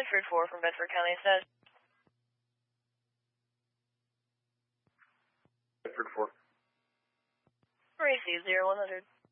Bedford 4 from Bedford County says. Bedford 4. Racy 0100.